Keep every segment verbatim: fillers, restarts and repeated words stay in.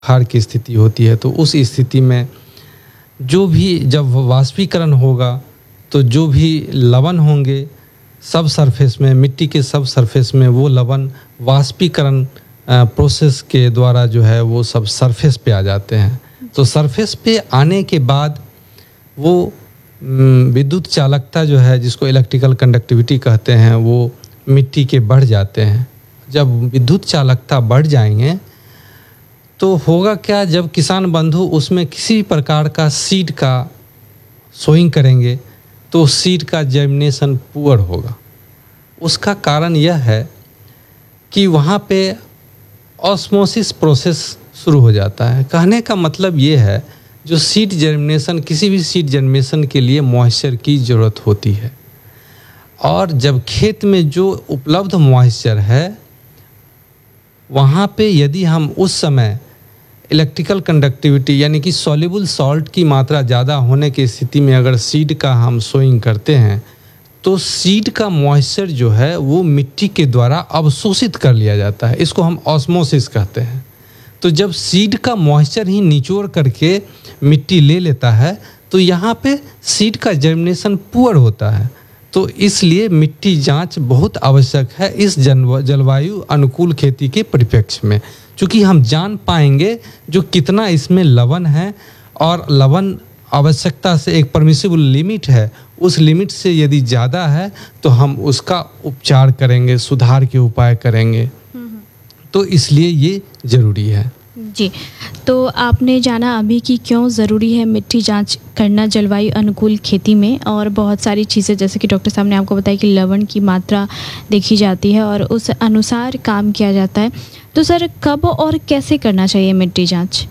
बुखार की स्थिति होती है, तो उस स्थिति में जो भी जब वाष्पीकरण होगा तो जो भी लवण होंगे सब सरफेस में, मिट्टी के सब सरफेस में वो लवण वाष्पीकरण प्रोसेस के द्वारा जो है वो सब सरफेस पे आ जाते हैं। तो सरफेस पे आने के बाद वो विद्युत चालकता जो है, जिसको इलेक्ट्रिकल कंडक्टिविटी कहते हैं, वो मिट्टी के बढ़ जाते हैं। जब विद्युत चालकता बढ़ जाएंगे तो होगा क्या, जब किसान बंधु उसमें किसी प्रकार का सीड का सोइंग करेंगे तो सीड का जर्मिनेशन पुअर होगा। उसका कारण यह है कि वहाँ पे ऑस्मोसिस प्रोसेस शुरू हो जाता है। कहने का मतलब ये है, जो सीड जर्मिनेशन, किसी भी सीड जर्मिनेशन के लिए मॉइस्चर की ज़रूरत होती है, और जब खेत में जो उपलब्ध मॉइस्चर है वहाँ पे यदि हम उस समय इलेक्ट्रिकल कंडक्टिविटी यानी कि सॉल्युबल सॉल्ट की मात्रा ज़्यादा होने की स्थिति में अगर सीड का हम सोइंग करते हैं तो सीड का मॉइस्चर जो है वो मिट्टी के द्वारा अवशोषित कर लिया जाता है। इसको हम ऑस्मोसिस कहते हैं। तो जब सीड का मॉइस्चर ही निचोड़ करके मिट्टी ले लेता है तो यहाँ पे सीड का जर्मिनेशन पुअर होता है। तो इसलिए मिट्टी जांच बहुत आवश्यक है इस जलवायु अनुकूल खेती के परिप्रेक्ष्य में, क्योंकि हम जान पाएंगे जो कितना इसमें लवण है, और लवण आवश्यकता से एक परमिसिबल लिमिट है, उस लिमिट से यदि ज़्यादा है तो हम उसका उपचार करेंगे, सुधार के उपाय करेंगे। तो इसलिए ये ज़रूरी है। जी, तो आपने जाना अभी कि क्यों ज़रूरी है मिट्टी जांच करना जलवायु अनुकूल खेती में, और बहुत सारी चीज़ें जैसे कि डॉक्टर साहब ने आपको बताया कि लवण की मात्रा देखी जाती है और उस अनुसार काम किया जाता है। तो सर, कब और कैसे करना चाहिए मिट्टी जांच?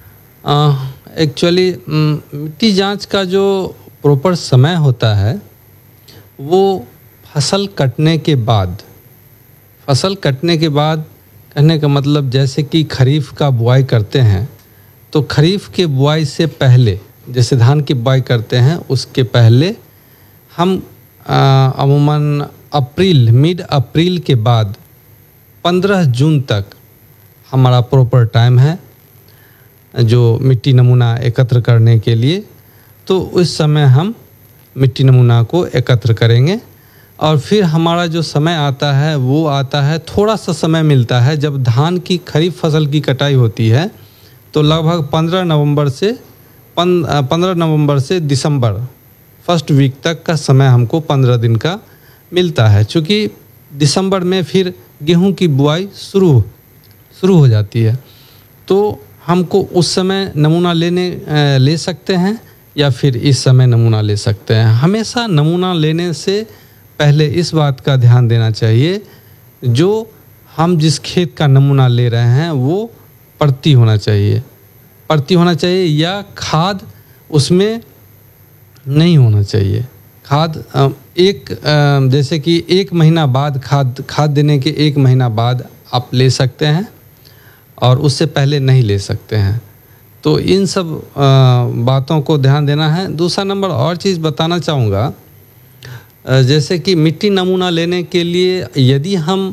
एक्चुअली मिट्टी जांच का जो प्रॉपर समय होता है वो फसल कटने के बाद। फसल कटने के बाद कहने का मतलब, जैसे कि खरीफ का बुआई करते हैं तो खरीफ के बुआई से पहले, जैसे धान की बुआई करते हैं उसके पहले हम अमूमन अप्रैल, मिड अप्रैल के बाद पंद्रह जून तक हमारा प्रॉपर टाइम है जो मिट्टी नमूना एकत्र करने के लिए। तो उस समय हम मिट्टी नमूना को एकत्र करेंगे, और फिर हमारा जो समय आता है वो आता है, थोड़ा सा समय मिलता है जब धान की खरीफ फसल की कटाई होती है, तो लगभग पंद्रह नवंबर से पंद्रह नवंबर से दिसंबर फर्स्ट वीक तक का समय हमको पंद्रह दिन का मिलता है। चूँकि दिसंबर में फिर गेहूं की बुआई शुरू शुरू हो जाती है, तो हमको उस समय नमूना लेने ले सकते हैं या फिर इस समय नमूना ले सकते हैं। हमेशा नमूना लेने से पहले इस बात का ध्यान देना चाहिए, जो हम जिस खेत का नमूना ले रहे हैं वो परती होना चाहिए, परती होना चाहिए या खाद उसमें नहीं होना चाहिए। खाद एक जैसे कि एक महीना बाद खाद खाद देने के एक महीना बाद आप ले सकते हैं, और उससे पहले नहीं ले सकते हैं। तो इन सब बातों को ध्यान देना है। दूसरा नंबर और चीज़ बताना चाहूँगा, जैसे कि मिट्टी नमूना लेने के लिए यदि हम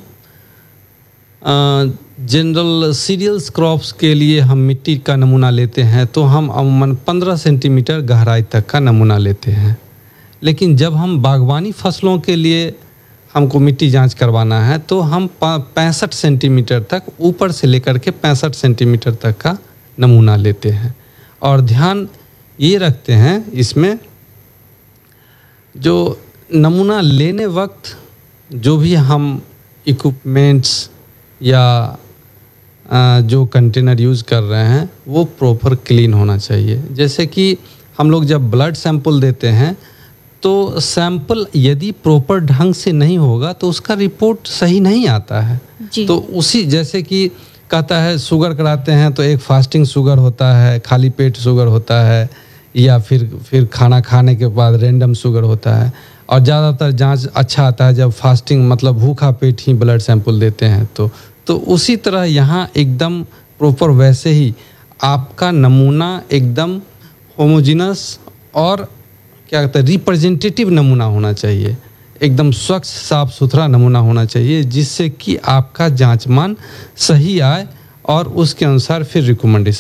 जनरल सीरियल्स क्रॉप्स के लिए हम मिट्टी का नमूना लेते हैं तो हम अमूमन पंद्रह सेंटीमीटर गहराई तक का नमूना लेते हैं। लेकिन जब हम बागवानी फसलों के लिए हमको मिट्टी जांच करवाना है तो हम पैंसठ सेंटीमीटर तक, ऊपर से लेकर के पैंसठ सेंटीमीटर तक का नमूना लेते हैं। और ध्यान ये रखते हैं इसमें, जो नमूना लेने वक्त जो भी हम इक्विपमेंट्स या जो कंटेनर यूज़ कर रहे हैं वो प्रॉपर क्लीन होना चाहिए। जैसे कि हम लोग जब ब्लड सैंपल देते हैं तो सैंपल यदि प्रॉपर ढंग से नहीं होगा तो उसका रिपोर्ट सही नहीं आता है। तो उसी जैसे कि कहता है शुगर कराते हैं तो एक फास्टिंग शुगर होता है, खाली पेट शुगर होता है, या फिर फिर खाना खाने के बाद रैंडम शुगर होता है, और ज़्यादातर जांच अच्छा आता है जब फास्टिंग मतलब भूखा पेट ही ब्लड सैंपल देते हैं। तो तो उसी तरह यहाँ एकदम प्रॉपर वैसे ही आपका नमूना एकदम होमोजिनस और क्या कहते हैं रिप्रेजेंटेटिव नमूना होना चाहिए, एकदम स्वच्छ साफ सुथरा नमूना होना चाहिए, जिससे कि आपका जांच मान सही आए और उसके अनुसार फिर रिकमेंडेशन